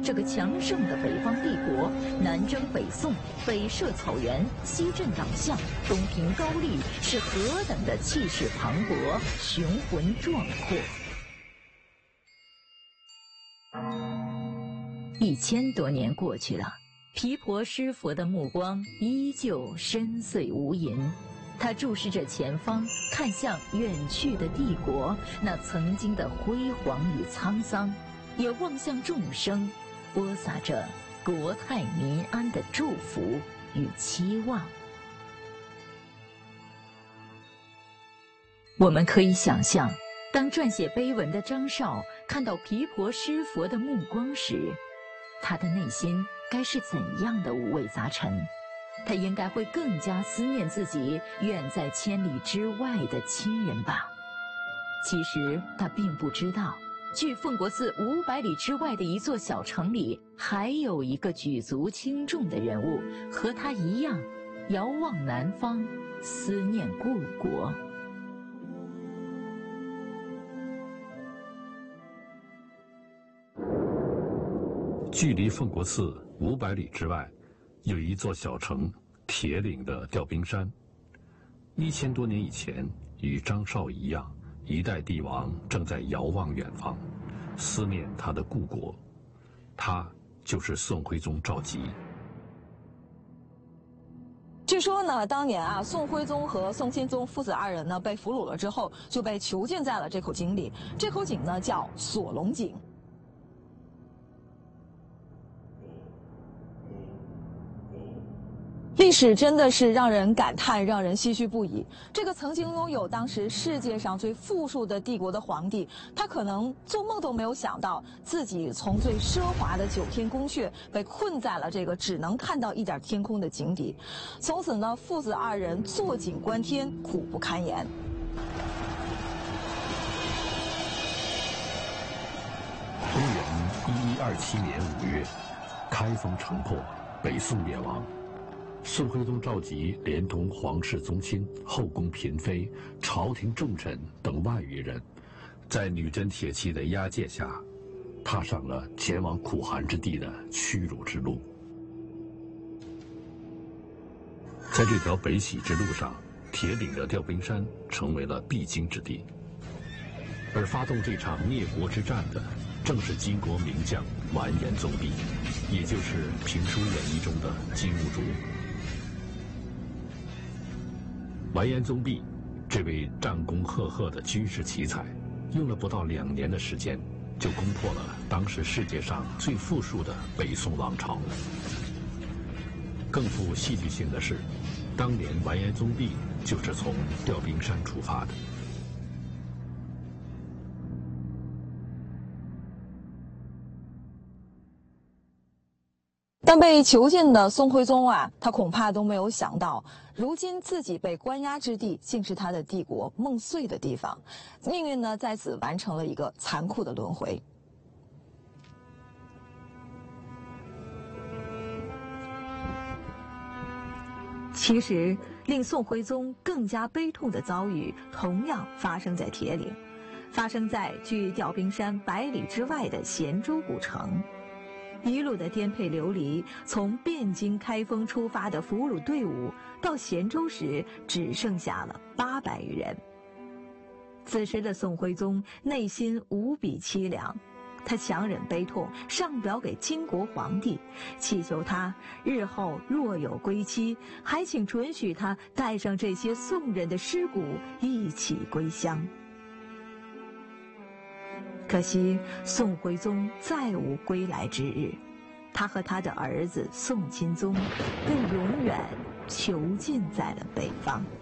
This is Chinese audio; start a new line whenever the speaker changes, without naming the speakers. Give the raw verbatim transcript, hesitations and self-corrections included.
这个强盛的北方帝国，南征北宋，北涉草原，西镇党项，东平高丽，是何等的气势磅礴，雄浑壮阔。一千多年过去了，毗婆尸佛的目光依旧深邃无垠。他注视着前方，看向远去的帝国，那曾经的辉煌与沧桑，也望向众生，播撒着国泰民安的祝福与期望。我们可以想象，当撰写碑文的张绍看到毗婆尸佛的目光时，他的内心该是怎样的五味杂陈？他应该会更加思念自己远在千里之外的亲人吧。其实他并不知道，距奉国寺五百里之外的一座小城里，还有一个举足轻重的人物，和他一样，遥望南方，思念故国。
距离奉国寺五百里之外，有一座小城铁岭的吊冰山。一千多年以前，与张绍一样，一代帝王正在遥望远方，思念他的故国。他就是宋徽宗赵佶。
据说呢，当年啊，宋徽宗和宋钦宗父子二人呢被俘虏了之后，就被囚禁在了这口井里。这口井呢叫锁龙井。历史真的是让人感叹，让人唏嘘不已。这个曾经拥有当时世界上最富庶的帝国的皇帝，他可能做梦都没有想到，自己从最奢华的九天宫阙被困在了这个只能看到一点天空的井底。从此呢，父子二人坐井观天，苦不堪言。
公元一一二七年五月，开封城破，北宋灭亡。宋徽宗赵佶连同皇室宗亲、后宫嫔妃、朝廷重臣等万余人，在女真铁骑的押解下，踏上了前往苦寒之地的屈辱之路。在这条北徙之路上，铁岭的吊冰山成为了必经之地。而发动这场灭国之战的，正是金国名将完颜宗弼，也就是评书演义中的金兀术。完颜宗弼这位战功赫赫的军事奇才，用了不到两年的时间，就攻破了当时世界上最富庶的北宋王朝。更富戏剧性的是，当年完颜宗弼就是从吊冰山出发的。
但被囚禁的宋徽宗啊，他恐怕都没有想到，如今自己被关押之地，竟是他的帝国梦碎的地方。命运呢，在此完成了一个残酷的轮回。其实，令宋徽宗更加悲痛的遭遇，同样发生在铁岭，发生在距吊冰山百里之外的咸州古城。一路的颠沛流离，从汴京、开封出发的俘虏队伍，到咸州时只剩下了八百余人。此时的宋徽宗内心无比凄凉，他强忍悲痛，上表给金国皇帝，祈求他日后若有归期，还请准许他带上这些宋人的尸骨一起归乡。可惜宋徽宗再无归来之日，他和他的儿子宋钦宗被永远囚禁在了北方。